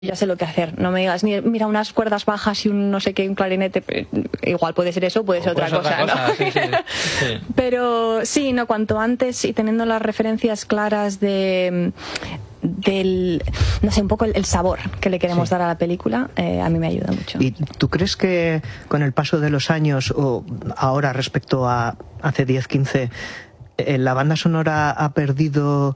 ya sé lo que hacer. No me digas, mira, unas cuerdas bajas y un no sé qué, un clarinete. Igual puede ser eso, puede ser otra cosa, ¿no? Sí. Pero sí, no, cuanto antes y teniendo las referencias claras del, no sé, un poco el sabor que le queremos dar a la película, a mí me ayuda mucho. ¿Y tú crees que con el paso de los años, o ahora respecto a hace 10, 15, la banda sonora ha perdido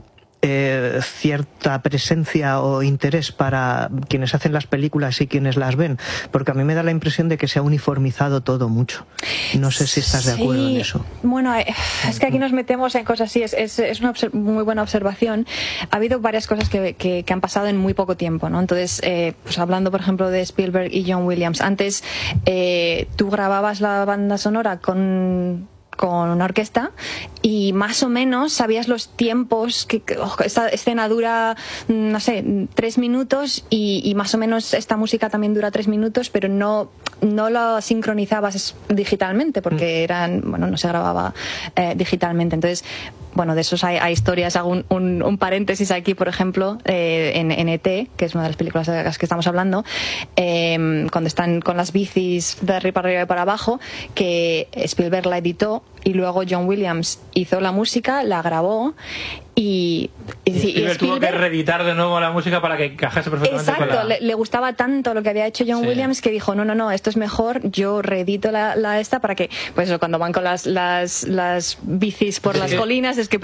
cierta presencia o interés para quienes hacen las películas y quienes las ven? Porque a mí me da la impresión de que se ha uniformizado todo mucho. No sé si estás de acuerdo en eso. Bueno, es que aquí nos metemos en cosas así, es una muy buena observación. Ha habido varias cosas que han pasado en muy poco tiempo, ¿no? Entonces, pues hablando por ejemplo de Spielberg y John Williams, antes tú grababas la banda sonora con una orquesta y más o menos sabías los tiempos, que esta escena dura, no sé, 3 minutos y más o menos esta música también dura 3 minutos, pero no lo sincronizabas digitalmente porque no se grababa digitalmente. Entonces, bueno, de esos hay historias. Hago un paréntesis aquí, por ejemplo, en E.T., que es una de las películas de las que estamos hablando, cuando están con las bicis de arriba para arriba y para abajo, que Spielberg la editó y luego John Williams hizo la música, la grabó y Spielberg tuvo que reeditar de nuevo la música para que encajase perfectamente. Exacto, con la... le gustaba tanto lo que había hecho John Williams que dijo, no, esto es mejor, yo reedito la esta para que, pues eso, cuando van con las bicis por las colinas, es que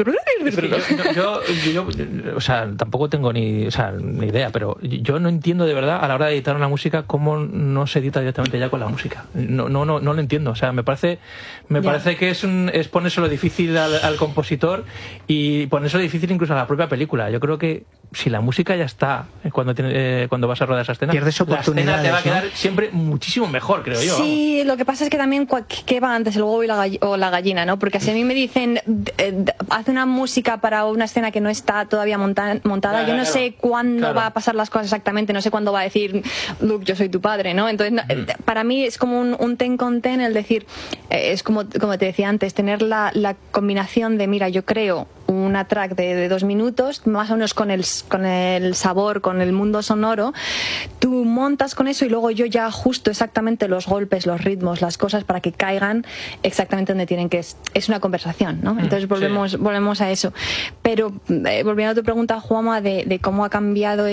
yo o sea, tampoco tengo ni idea, pero yo no entiendo de verdad a la hora de editar una música cómo no se edita directamente ya con la música. No lo entiendo. O sea, me parece que es ponérselo difícil al compositor y ponérselo difícil incluso a la propia película. Yo creo que si la música ya está cuando vas a rodar esa escena, pierdes oportunidades, la escena te va a quedar siempre muchísimo mejor, creo yo. Sí, lo que pasa es que también ¿qué va antes, el huevo o la gallina, ¿no? Porque si a mí me dicen haz una música para una escena que no está todavía montada, yo no sé cuándo va a pasar las cosas exactamente, no sé cuándo va a decir Luke, yo soy tu padre, ¿no? Entonces para mí es como un ten con ten, el decir, es como te decía antes, tener la combinación de, mira, yo creo una track de 2 minutos, más o menos con el sabor, con el mundo sonoro, tú montas con eso y luego yo ya ajusto exactamente los golpes, los ritmos, las cosas para que caigan exactamente donde tienen que es una conversación, ¿no? Entonces volvemos a eso. Pero volviendo a tu pregunta, Juanma, de cómo ha cambiado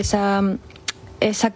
la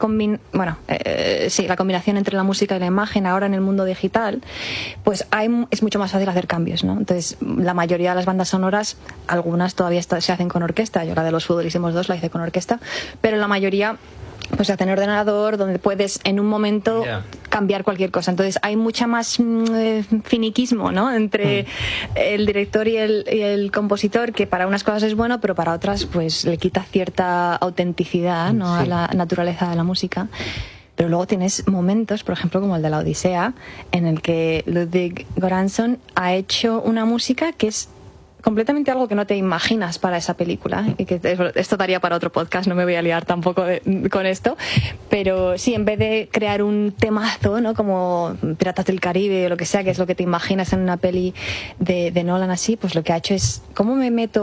combinación entre la música y la imagen ahora en el mundo digital, pues es mucho más fácil hacer cambios, ¿no? Entonces, la mayoría de las bandas sonoras, algunas todavía se hacen con orquesta. Yo la de Los Futbolísimos 2 la hice con orquesta, pero la mayoría pues se hace en ordenador, donde puedes en un momento cambiar cualquier cosa. Entonces hay mucha más finiquismo, ¿no? Entre el director y el compositor, que para unas cosas es bueno, pero para otras pues le quita cierta autenticidad, ¿no? A la naturaleza de la música. Pero luego tienes momentos, por ejemplo, como el de la Odisea, en el que Ludwig Göransson ha hecho una música que es completamente algo que no te imaginas para esa película, y que esto daría para otro podcast, no me voy a liar tampoco con esto, pero sí, en vez de crear un temazo, ¿no? Como Piratas del Caribe o lo que sea, que es lo que te imaginas en una peli de Nolan así, pues lo que ha hecho es cómo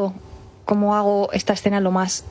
hago esta escena lo más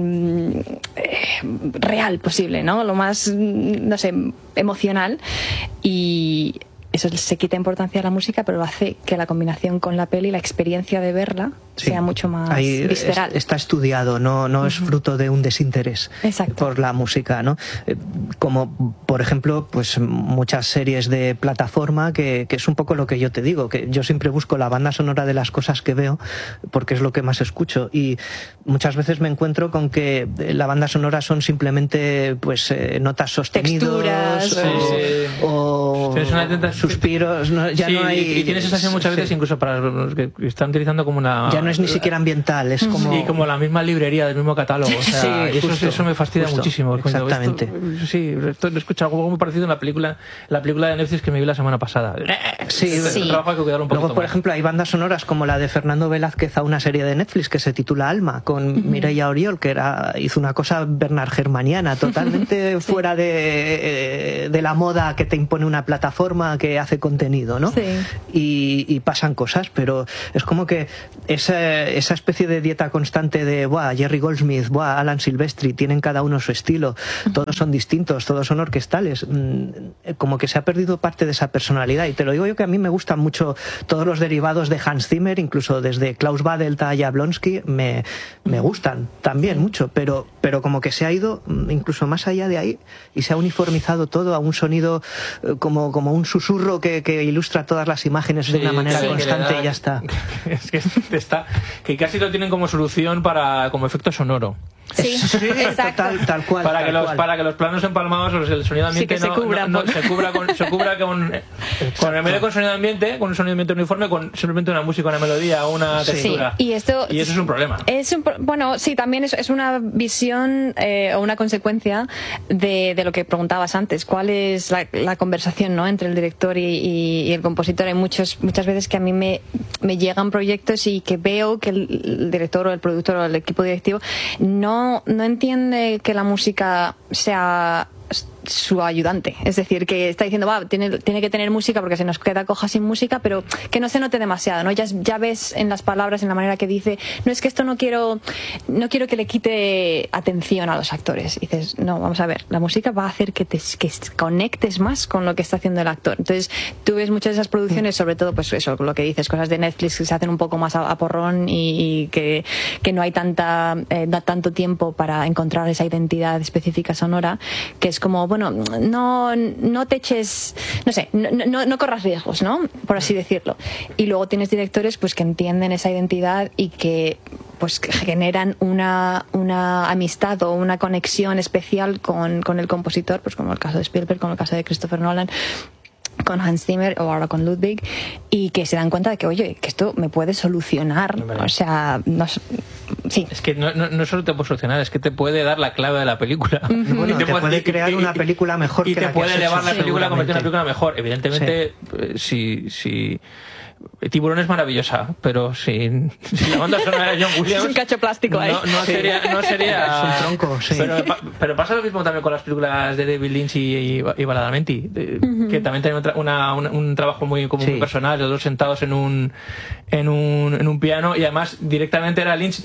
real posible, ¿no? Lo más, no sé, emocional, y eso se quita importancia a la música, pero lo hace que la combinación con la peli, la experiencia de verla, sea mucho más visceral. Está estudiado, no es fruto de un desinterés por la música, ¿no? Como, por ejemplo, pues muchas series de plataforma, que es un poco lo que yo te digo, que yo siempre busco la banda sonora de las cosas que veo, porque es lo que más escucho, y muchas veces me encuentro con que la banda sonora son simplemente pues notas sostenidas o suspiros, no hay... Y tienes esa sensación muchas veces, incluso para los que están utilizando como una... Ya no es ni siquiera ambiental, es como... Sí, como la misma librería del mismo catálogo. O sea, y eso me fastidia muchísimo. Exactamente. Esto lo he escuchado algo muy parecido en la película de Netflix que me vi la semana pasada. Sí. Trabajo hay que cuidarlo un poquito. Luego, por ejemplo, hay bandas sonoras como la de Fernando Velázquez a una serie de Netflix que se titula Alma, con Mireia Oriol, que hizo una cosa Bernard Herrmanniana, totalmente fuera de la moda que te impone una plataforma, que que hace contenido, ¿no? Sí. Y pasan cosas, pero es como que esa especie de dieta constante de Jerry Goldsmith, Alan Silvestri, tienen cada uno su estilo, todos son distintos, todos son orquestales, como que se ha perdido parte de esa personalidad. Y te lo digo yo, que a mí me gustan mucho todos los derivados de Hans Zimmer, incluso desde Klaus Badelt a Jablonski, me gustan también mucho, pero como que se ha ido incluso más allá de ahí y se ha uniformizado todo a un sonido como un susurro que ilustra todas las imágenes de una manera constante y ya está. Es que casi lo tienen como solución como efecto sonoro. Sí, exacto. Tal cual. Para que los planos empalmados, el sonido ambiente se cubra en vez de con sonido ambiente, con un sonido ambiente uniforme, con simplemente una música, una melodía, una textura. Sí. Y eso es un problema. Bueno, sí, también es una visión o una consecuencia de lo que preguntabas antes. ¿Cuál es la conversación, ¿no?, entre el director y el compositor? Hay muchas veces que a mí me llegan proyectos y que veo que el director o el productor o el equipo directivo no entiende que la música sea su ayudante, es decir, que está diciendo tiene que tener música porque se nos queda coja sin música, pero que no se note demasiado, ¿no? Ya ves en las palabras, en la manera que dice, no, es que esto no quiero que le quite atención a los actores. Y dices, no, vamos a ver, la música va a hacer que conectes más con lo que está haciendo el actor. Entonces tú ves muchas de esas producciones, sobre todo pues eso, lo que dices, cosas de Netflix que se hacen un poco más a porrón y que no hay tanto tiempo para encontrar esa identidad específica sonora, que es como, bueno, no te eches, no sé, no corras riesgos, ¿no?, por así decirlo. Y luego tienes directores pues que entienden esa identidad y que pues que generan una amistad o una conexión especial con el compositor, pues como el caso de Spielberg, como el caso de Christopher Nolan, con Hans Zimmer o ahora con Ludwig, y que se dan cuenta de que, oye, que esto me puede solucionar, o sea, sí. Es que no solo te puede solucionar, es que te puede dar la clave de la película. Bueno, te puede crear una película mejor y que te la puede que elevar has la hecho, película, convertir en una película mejor. Evidentemente, sí. si Tiburón es maravillosa, pero sin la banda sonora de John Williams, es un cacho plástico ahí. No sería es un tronco, sí. Pero pasa lo mismo también con las películas de David Lynch y Badalamenti, que también tienen un trabajo muy personal, los dos sentados en un piano, y además directamente era Lynch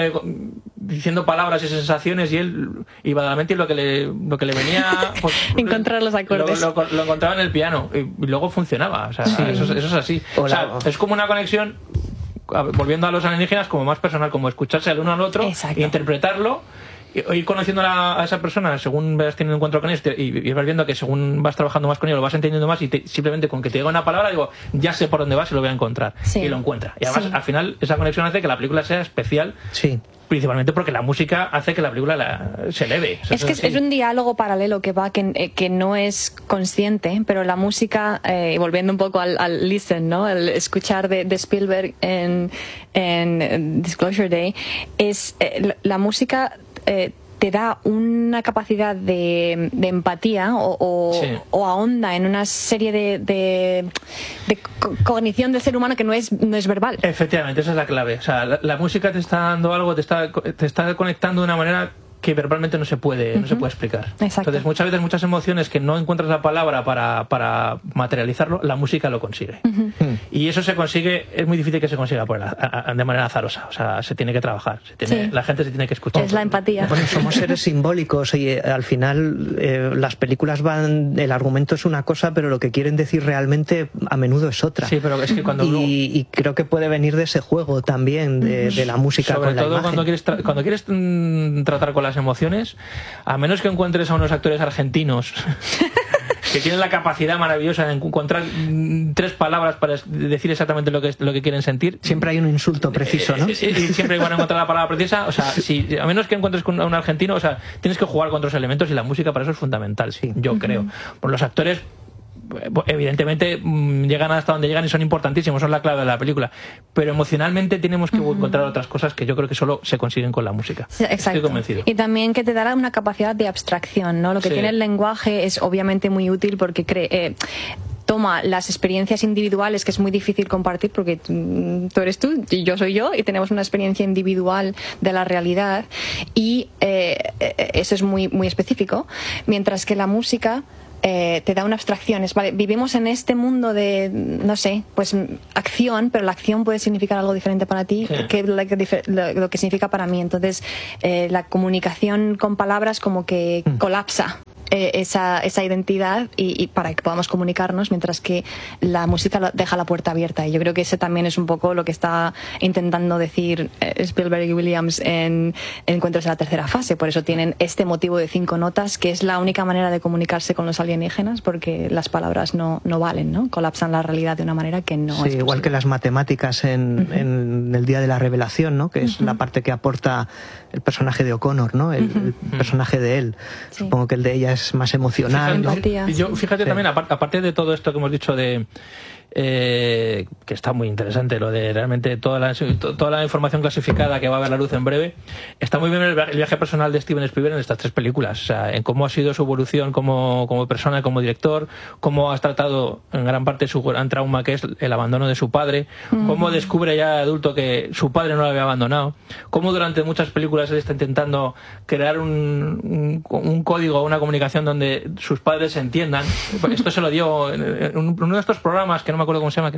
diciendo palabras y sensaciones, y Badalamenti lo que le venía pues, encontrar los acordes, lo encontraba en el piano y luego funcionaba. O sea, eso es así. O sea, es como una conexión, volviendo a los alienígenas, como más personal, como escucharse el uno al otro, e interpretarlo, y ir conociendo a esa persona según vas teniendo encuentro con ellos, y vas viendo que según vas trabajando más con ellos lo vas entendiendo más, y simplemente con que te diga una palabra digo, ya sé por dónde vas y lo voy a encontrar, y lo encuentra. Y además al final esa conexión hace que la película sea especial. Principalmente porque la música hace que la película se eleve. O sea, es un diálogo paralelo que no es consciente, pero la música, volviendo un poco al listen, ¿no?, el escuchar de Spielberg en Disclosure Day, es la música te da una capacidad de empatía o ahonda en una serie de cognición del ser humano que no es verbal. Efectivamente, esa es la clave. O sea, la música te está dando algo, te está conectando de una manera que verbalmente no se puede explicar. Exacto. Entonces, muchas veces, muchas emociones que no encuentras la palabra para materializarlo, la música lo consigue. Y eso se consigue, es muy difícil que se consiga de manera azarosa. O sea, se tiene que trabajar, la gente se tiene que escuchar. Es la empatía. Bueno, somos seres simbólicos y al final las películas el argumento es una cosa, pero lo que quieren decir realmente a menudo es otra. Sí, pero es que cuando y creo que puede venir de ese juego también de la música sobre con la todo imagen. cuando quieres tratar con las emociones, a menos que encuentres a unos actores argentinos que tienen la capacidad maravillosa de encontrar tres palabras para decir exactamente lo que quieren sentir. Siempre hay un insulto preciso, ¿no? Y siempre van a encontrar la palabra precisa. O sea, a menos que encuentres con un argentino, o sea, tienes que jugar con otros elementos, y la música para eso es fundamental, yo creo. Por los actores, evidentemente llegan hasta donde llegan y son importantísimos, son la clave de la película, pero emocionalmente tenemos que encontrar otras cosas que yo creo que solo se consiguen con la música. Sí, exacto. Estoy convencido. Y también que te dará una capacidad de abstracción, ¿no? Lo que tiene el lenguaje es obviamente muy útil porque toma las experiencias individuales, que es muy difícil compartir porque tú eres tú y yo soy yo, y tenemos una experiencia individual de la realidad, y eso es muy, muy específico, mientras que la música te da una abstracción. Vale, vivimos en este mundo de, no sé, pues acción, pero la acción puede significar algo diferente para ti que lo que significa para mí. Entonces, la comunicación con palabras como que colapsa esa identidad y para que podamos comunicarnos, mientras que la música deja la puerta abierta. Y yo creo que ese también es un poco lo que está intentando decir Spielberg y Williams en Encuentros de la tercera fase. Por eso tienen este motivo de 5 notas, que es la única manera de comunicarse con los alienígenas, porque las palabras no valen, ¿no? Colapsan la realidad de una manera que no es posible. Igual que las matemáticas en el día de la revelación, ¿no? Que es la parte que aporta el personaje de O'Connor, ¿no? El personaje de él. Sí. Supongo que el de ella es más emocional, Fíjate también, aparte de todo esto que hemos dicho de que está muy interesante, lo de realmente toda la información clasificada que va a ver la luz en breve, está muy bien el viaje personal de Steven Spielberg en estas 3 películas, o sea, en cómo ha sido su evolución como persona, como director, cómo has tratado en gran parte su gran trauma, que es el abandono de su padre, cómo descubre ya de adulto que su padre no lo había abandonado, cómo durante muchas películas él está intentando crear un código, una comunicación donde sus padres se entiendan. Esto se lo dio en uno de estos programas que no me acuerdo cómo se llama,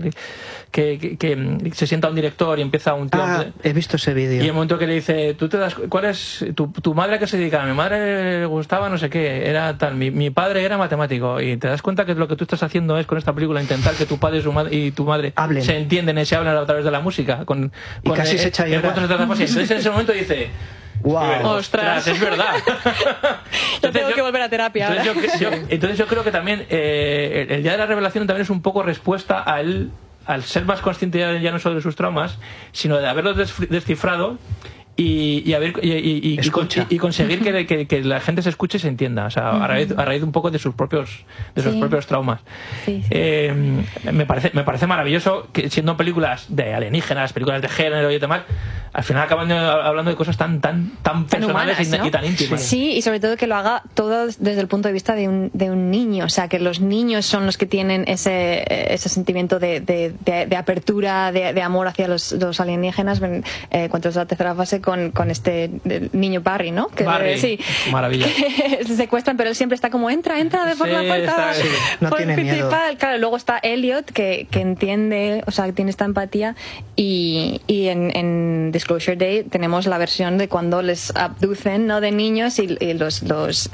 que se sienta un director y empieza un tío... he visto ese vídeo. Y el momento que le dice, ¿tú te das cuál es tu madre a qué se dedica? A mi madre le gustaba no sé qué, era tal, mi padre era matemático, y te das cuenta que lo que tú estás haciendo es con esta película intentar que tu padre y tu madre hablen, se entienden y se hablan a través de la música, y casi se echa a llorar. Entonces en ese momento dice... ¡Wow! ¡Ostras! Es verdad. Yo tengo que volver a terapia. Entonces yo creo que también el día de la revelación también es un poco respuesta a él, al ser más consciente ya no solo de sus traumas, sino de haberlos descifrado y conseguir que la gente se escuche y se entienda, o sea, a raíz un poco de sus propios traumas. Me parece maravilloso que, siendo películas de alienígenas, películas de género y demás, al final acaban hablando de cosas tan personales humanas, ¿no? Y tan íntimas. Sí, y sobre todo que lo haga todo desde el punto de vista de un niño, o sea, que los niños son los que tienen ese sentimiento de apertura, de amor hacia los alienígenas. Encuentros de la tercera fase con este niño Barry, ¿no? Barry, sí, maravilla. Que se secuestran, pero él siempre está como entra por la puerta no tiene principal. Miedo. Claro, luego está Elliot que entiende, o sea, que tiene esta empatía, y en Disclosure Day tenemos la versión de cuando les abducen, ¿no?, de niños y los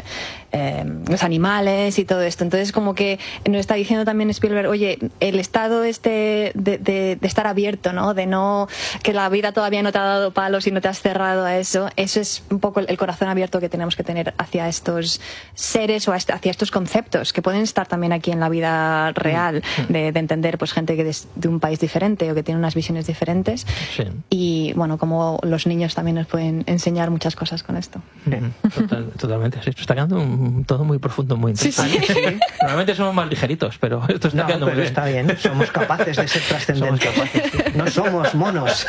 animales y todo esto. Entonces, como que nos está diciendo también Spielberg, oye, el estado de estar abierto, ¿no?, de no, que la vida todavía no te ha dado palos y no te has cerrado a eso es un poco el corazón abierto que tenemos que tener hacia estos seres o hacia estos conceptos que pueden estar también aquí en la vida real, de entender pues gente que de un país diferente o que tiene unas visiones diferentes. Sí. Y bueno, como los niños también nos pueden enseñar muchas cosas con esto. Totalmente, sí. Está quedando todo muy profundo, muy interesante. Sí. Normalmente somos más ligeritos, pero esto está quedando muy bien. Está bien, somos capaces de ser trascendentes. No somos monos.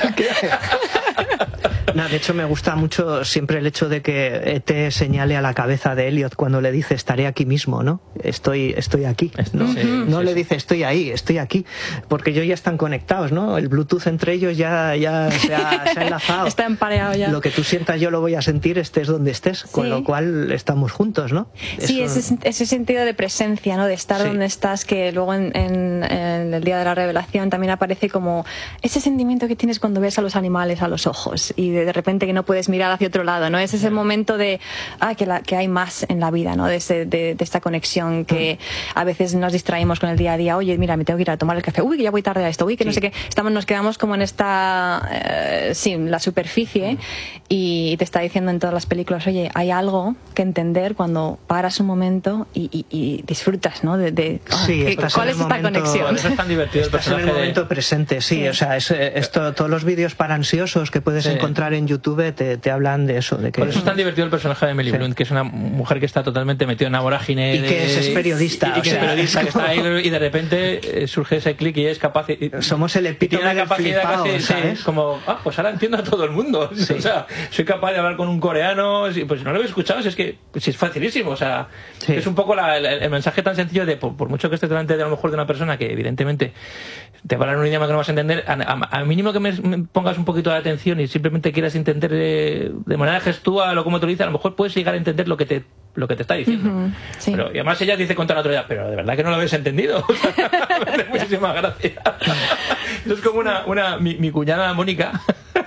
No, de hecho me gusta mucho siempre el hecho de que ET señale a la cabeza de Elliot cuando le dice estaré aquí mismo, ¿no? Estoy aquí, ¿no? Le dice estoy ahí, estoy aquí, porque ellos ya están conectados, ¿no? El Bluetooth entre ellos ya se ha enlazado. Está empareado ya. Lo que tú sientas yo lo voy a sentir estés donde estés, con lo cual estamos juntos, ¿no? Sí, ese sentido de presencia, ¿no? De estar donde estás, que luego en el día de la revelación también aparece como ese sentimiento que tienes cuando ves a los animales a los ojos y de repente que no puedes mirar hacia otro lado, ¿no? Es ese momento de que hay más en la vida, ¿no? De esta conexión que a veces nos distraemos con el día a día. Oye, mira, me tengo que ir a tomar el café. Uy, que ya voy tarde a esto. Uy, que no sé qué. Nos quedamos como en esta la superficie, y te está diciendo en todas las películas, oye, hay algo que entender cuando paras un momento y disfrutas, ¿no? ¿Cuál es esta conexión? Eso es tan divertido. Estás en el momento presente, sí. O sea, todos los vídeos para ansiosos que puedes encontrar en YouTube te hablan de eso. De que... Por eso es tan divertido el personaje de Emily Blunt, que es una mujer que está totalmente metida en una vorágine. Y que es periodista. Y que es periodista, que está ahí, y de repente surge ese clic y es capaz... Somos el epítome del flipado, ¿sabes? Como, pues ahora entiendo a todo el mundo. Sí. O sea, soy capaz de hablar con un coreano, pues no lo he escuchado, es que es facilísimo. O sea, es un poco el mensaje tan sencillo de, por mucho que estés delante de a lo mejor de una persona que evidentemente te va a hablar un idioma que no vas a entender, a mínimo que me pongas un poquito de atención y simplemente quieras entender de manera gestual o como te lo dice, a lo mejor puedes llegar a entender lo que lo que te está diciendo. Sí. Pero, y además ella dice contra la otra, pero de verdad que no lo habéis entendido. Me hace muchísima gracia. Eso es como mi cuñada Mónica.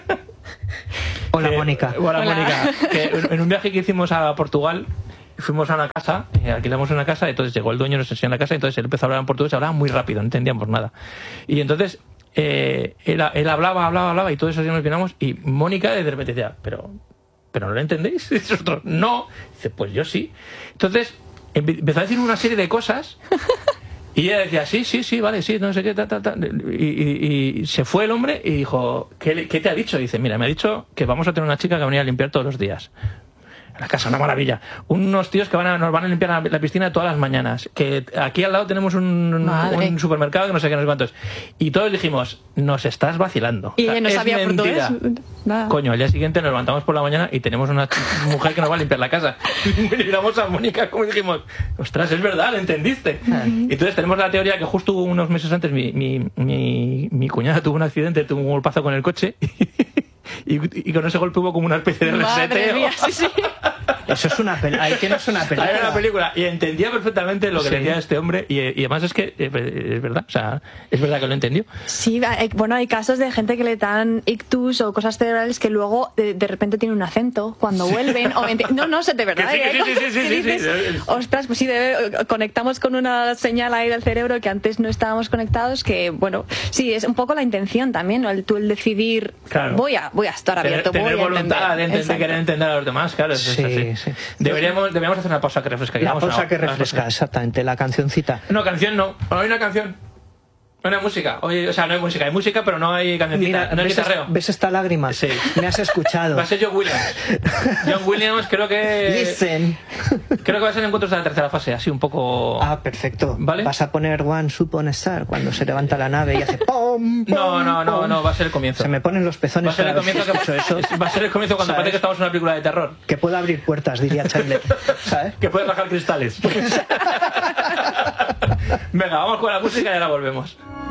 Hola, Mónica. Hola, Mónica. Que en un viaje que hicimos a Portugal, fuimos a una casa, alquilamos una casa, entonces llegó el dueño, nos enseñó la casa, entonces él empezó a hablar en portugués, hablaba muy rápido, no entendíamos nada. Y entonces él hablaba y todo eso nos vinamos, y Mónica de repente decía, pero ¿no lo entendéis? Y nosotros, no. Dice, pues yo sí. Entonces empezó a decir una serie de cosas y ella decía, sí, vale, sí, no sé qué, y se fue el hombre y dijo, ¿qué te ha dicho? Y dice, mira, me ha dicho que vamos a tener una chica que va a venir a limpiar todos los días la casa, una maravilla. Unos tíos que nos van a limpiar la piscina todas las mañanas. Que aquí al lado tenemos un supermercado que no sé qué, no sé cuántos. Y todos dijimos, nos estás vacilando. Y ella no sabía portugués. Nada. Coño, al día siguiente nos levantamos por la mañana y tenemos una mujer que nos va a limpiar la casa. Y miramos a Mónica como dijimos, ostras, es verdad, ¿lo entendiste? Y entonces tenemos la teoría que justo unos meses antes mi cuñada tuvo un accidente, tuvo un golpazo con el coche. Y con ese golpe hubo como una especie de reseteo. Mía, sí. Eso es una película. Ahí tienes una película. Era una película. Y entendía perfectamente lo que decía este hombre. Y además es que es verdad. O sea, es verdad que lo entendió. Sí, bueno, hay casos de gente que le dan ictus o cosas cerebrales que luego de repente tiene un acento cuando vuelven. No, de verdad. Sí. Ostras, pues sí, conectamos con una señal ahí del cerebro que antes no estábamos conectados. Que, bueno, sí, es un poco la intención también, ¿no? El decir, claro, voy a estar abierto. Tener voluntad de querer entender a los demás, claro. Sí. Deberíamos hacer una pausa que refresca. La pausa que refresca, exactamente, la cancioncita. No, canción no. No hay una canción. No hay música. Oye, o sea, no hay música. Hay música, pero no hay cancioncita. Mira, no hay guitarreo. ¿Ves esta lágrima? Sí. Me has escuchado. Va a ser John Williams. John Williams creo que... Listen. Creo que va a ser encuentros de la tercera fase, así un poco... Ah, perfecto. ¿Vale? Vas a poner Once Upon a Star cuando se levanta la nave y hace pom, pom, No, va a ser el comienzo. Se me ponen los pezones. Va a ser el comienzo va a ser el comienzo cuando parece que estamos en una película de terror. Que puede abrir puertas, diría Chandler. ¿Sabes? Que puede rajar cristales. Venga, vamos con la música y ahora volvemos.